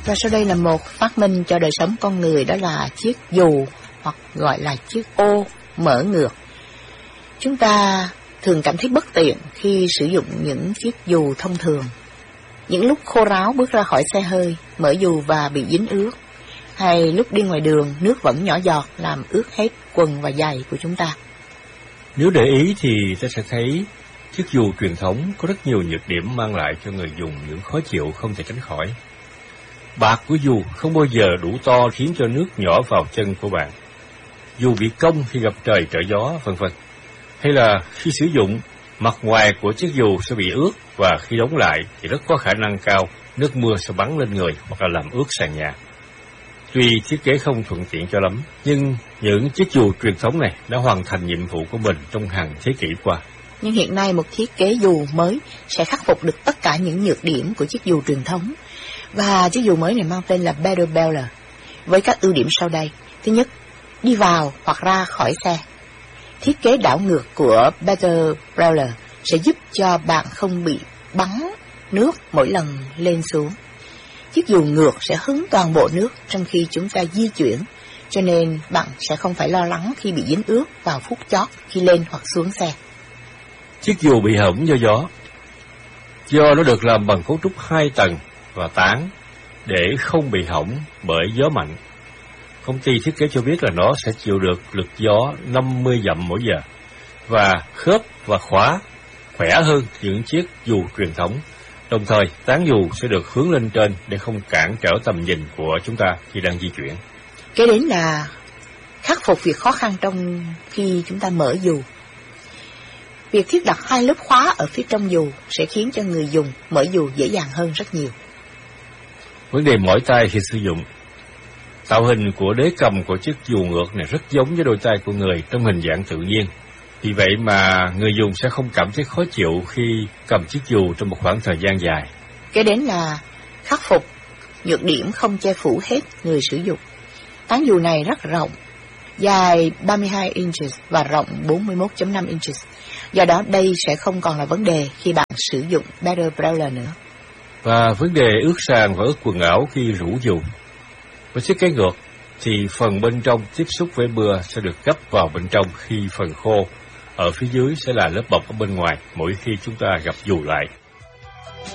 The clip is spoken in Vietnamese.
Và sau đây là một phát minh cho đời sống con người, đó là chiếc dù hoặc gọi là chiếc ô mở ngược. Chúng ta thường cảm thấy bất tiện khi sử dụng những chiếc dù thông thường. Những lúc khô ráo bước ra khỏi xe hơi, mở dù và bị dính ướt, hay lúc đi ngoài đường nước vẫn nhỏ giọt làm ướt hết quần và giày của chúng ta. Nếu để ý thì ta sẽ thấy chiếc dù truyền thống có rất nhiều nhược điểm mang lại cho người dùng những khó chịu không thể tránh khỏi. Bạc của dù không bao giờ đủ to khiến cho nước nhỏ vào chân của bạn. Dù bị cong khi gặp trời trở gió, vân vân. Hay là khi sử dụng, mặt ngoài của chiếc dù sẽ bị ướt và khi đóng lại thì rất có khả năng cao nước mưa sẽ bắn lên người hoặc là làm ướt sàn nhà. Tuy thiết kế không thuận tiện cho lắm, nhưng những chiếc dù truyền thống này đã hoàn thành nhiệm vụ của mình trong hàng thế kỷ qua. Nhưng hiện nay một thiết kế dù mới sẽ khắc phục được tất cả những nhược điểm của chiếc dù truyền thống. Và chiếc dù mới này mang tên là Better Baller, với các ưu điểm sau đây. Thứ nhất, đi vào hoặc ra khỏi xe. Thiết kế đảo ngược của Better Baller sẽ giúp cho bạn không bị bắn nước mỗi lần lên xuống. Chiếc dù ngược sẽ hứng toàn bộ nước trong khi chúng ta di chuyển, cho nên bạn sẽ không phải lo lắng khi bị dính ướt vào phút chót khi lên hoặc xuống xe. Chiếc dù bị hỏng do gió. Do nó được làm bằng cấu trúc 2 tầng và tán để không bị hỏng bởi gió mạnh. Công ty thiết kế cho biết là nó sẽ chịu được lực gió 50 dặm mỗi giờ và khớp và khóa khỏe hơn những chiếc dù truyền thống. Đồng thời, tán dù sẽ được hướng lên trên để không cản trở tầm nhìn của chúng ta khi đang di chuyển. Kế đến là khắc phục việc khó khăn trong khi chúng ta mở dù. Việc thiết đặt 2 lớp khóa ở phía trong dù sẽ khiến cho người dùng mở dù dễ dàng hơn rất nhiều. Vấn đề mỏi tay khi sử dụng. Tạo hình của đế cầm của chiếc dù ngược này rất giống với đôi tay của người trong hình dạng tự nhiên. Vì vậy mà người dùng sẽ không cảm thấy khó chịu khi cầm chiếc dù trong một khoảng thời gian dài. Kế đến là khắc phục nhược điểm không che phủ hết người sử dụng. Tán dù này rất rộng, dài 32 inches và rộng 41.5 inches. Do đó đây sẽ không còn là vấn đề khi bạn sử dụng Better Baller nữa. Và vấn đề ướt sàn và ướt quần áo khi rũ dù. Với thiết kế ngược thì phần bên trong tiếp xúc với mưa sẽ được gấp vào bên trong, khi phần khô ở phía dưới sẽ là lớp bọc ở bên ngoài mỗi khi chúng ta gập dù lại.